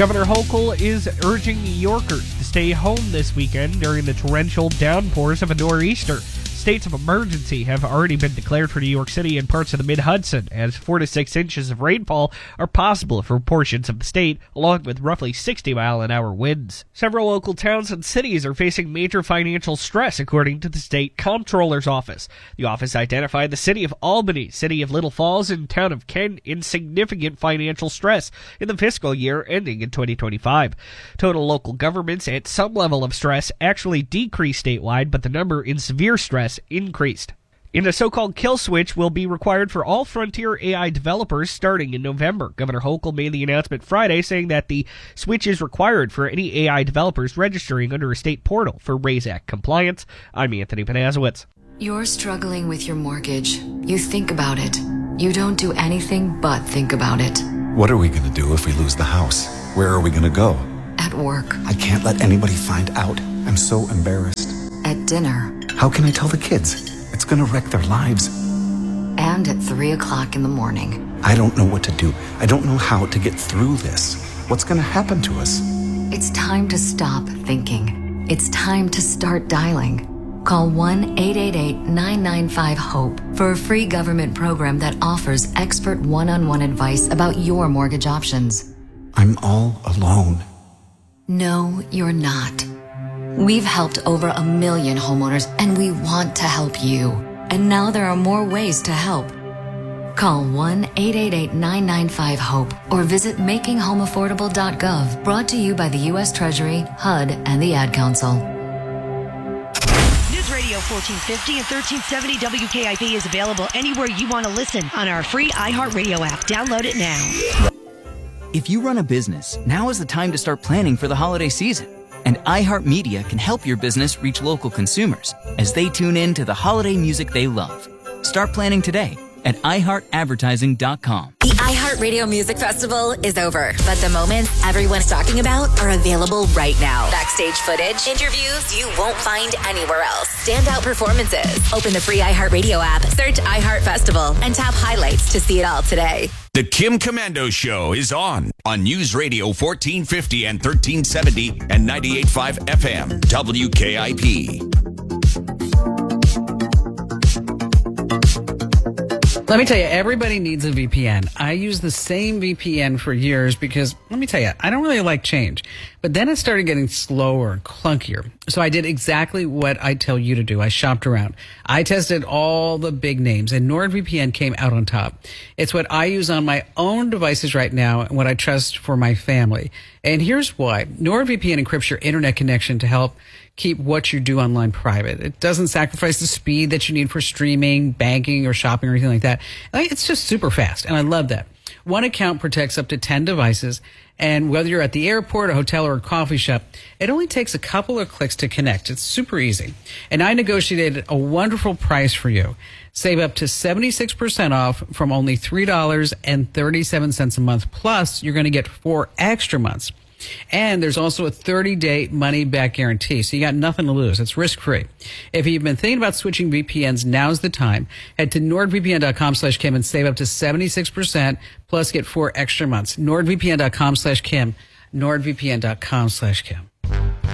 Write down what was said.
Governor Hochul is urging New Yorkers to stay home this weekend during the torrential downpours of a nor'easter. States of emergency have already been declared for New York City and parts of the Mid-Hudson, as 4 to 6 inches of rainfall are possible for portions of the state, along with roughly 60-mile-an-hour winds. Several local towns and cities are facing major financial stress, according to the state comptroller's office. The office identified the city of Albany, city of Little Falls, and town of Kent in significant financial stress in the fiscal year ending in 2025. Total local governments at some level of stress actually decreased statewide, but the number in severe stress increased. And a so-called kill switch will be required for all Frontier AI developers starting in November. Governor Hochul made the announcement Friday, saying that the switch is required for any AI developers registering under a state portal for RAISE Act compliance. I'm Anthony Panazowitz. You're struggling with your mortgage. You think about it. You don't do anything but think about it. What are we going to do if we lose the house? Where are we going to go? At work. I can't let anybody find out. I'm so embarrassed. At dinner. How can I tell the kids? It's going to wreck their lives. And at 3 o'clock in the morning. I don't know what to do. I don't know how to get through this. What's going to happen to us? It's time to stop thinking. It's time to start dialing. Call 1-888-995-HOPE for a free government program that offers expert one-on-one advice about your mortgage options. I'm all alone. No, you're not. We've helped over 1 million homeowners, and we want to help you. And now there are more ways to help. Call 1-888-995-HOPE or visit makinghomeaffordable.gov. Brought to you by the U.S. Treasury, HUD, and the Ad Council. News Radio 1450 and 1370 WKIP is available anywhere you want to listen on our free iHeartRadio app. Download it now. If you run a business, now is the time to start planning for the holiday season. And iHeartMedia can help your business reach local consumers as they tune in to the holiday music they love. Start planning today at iHeartAdvertising.com. The iHeartRadio Music Festival is over, but the moments everyone's talking about are available right now. Backstage footage, interviews you won't find anywhere else, standout performances. Open the free iHeartRadio app, search iHeart Festival, and tap highlights to see it all today. The Kim Komando Show is on News Radio 1450 and 1370 and 98.5 FM, WKIP. Let me tell you, everybody needs a VPN. I use the same VPN for years because, let me tell you, I don't really like change. But then it started getting slower and clunkier. So I did exactly what I tell you to do. I shopped around. I tested all the big names, and NordVPN came out on top. It's what I use on my own devices right now and what I trust for my family. And here's why. NordVPN encrypts your internet connection to help keep what you do online private. It doesn't sacrifice the speed that you need for streaming, banking, or shopping or anything like that. It's just super fast, and I love that. One account protects up to 10 devices, and whether you're at the airport, a hotel, or a coffee shop, it only takes a couple of clicks to connect. It's super easy. And I negotiated a wonderful price for you. Save up to 76% off from only $3.37 a month. Plus, you're going to get 4 extra months. And there's also a 30-day money-back guarantee, so you got nothing to lose. It's risk-free. If you've been thinking about switching VPNs, now's the time. Head to nordvpn.com/Kim and save up to 76%, plus get 4 extra months. nordvpn.com/Kim, nordvpn.com/Kim.